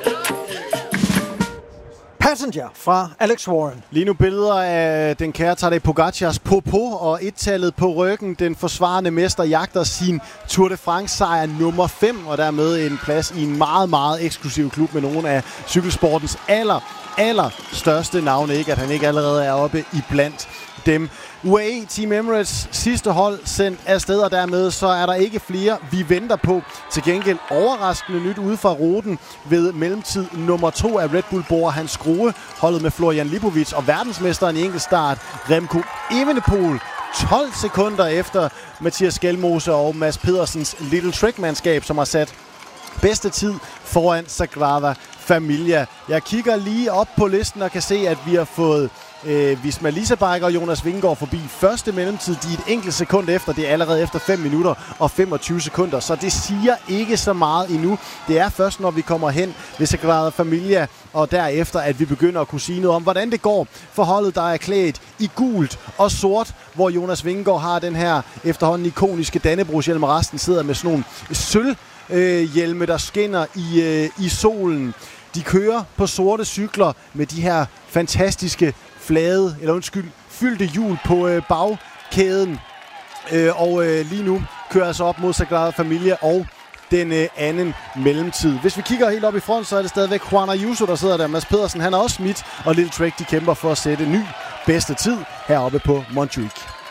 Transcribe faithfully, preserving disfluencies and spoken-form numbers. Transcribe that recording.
Passenger fra Alex Warren. Lige nu billeder af den kære Tadej Pogacars popo og et-tallet på ryggen. Den forsvarende mester jagter sin Tour de France sejr nummer fem, og dermed en plads i en meget, meget eksklusiv klub med nogle af cykelsportens aller, aller største navne. Ikke at han ikke allerede er oppe i blandt dem. U A E Team Emirates sidste hold sendt afsted, og dermed så er der ikke flere, vi venter på. Til gengæld overraskende nyt ude fra ruten ved mellemtid nummer to af Red Bull Bora Hans Skrue, holdet med Florian Lipovic og verdensmesteren i enkeltstart Remco Evenepoel tolv sekunder efter Mathias Skelmose og Mads Pedersens Little Trek-mandskab, som har sat bedste tid foran Sagrada Familia. Jeg kigger lige op på listen og kan se, at vi har fået øh, Visma Lease-Bike og Jonas Vingegaard forbi første mellemtid. De er et enkelt sekund efter. Det er allerede efter fem minutter og femogtyve sekunder. Så det siger ikke så meget endnu. Det er først, når vi kommer hen ved Sagrada Familia, og derefter, at vi begynder at kunne sige noget om, hvordan det går for holdet, der er klædt i gult og sort, hvor Jonas Vingegaard har den her efterhånden ikoniske Dannebrogs-hjelm, og resten sidder med sådan nogle sølv Øh, hjelme, der skinner i, øh, i solen. De kører på sorte cykler med de her fantastiske flade, eller undskyld, fyldte hjul på øh, bagkæden. Øh, og øh, lige nu kører altså op mod Sagrada Familia og den øh, anden mellemtid. Hvis vi kigger helt op i front, så er det stadigvæk Juan Ayuso, der sidder der. Mads Pedersen, han er også smidt, og Little Trek, de kæmper for at sætte ny bedste tid heroppe på Montjuic.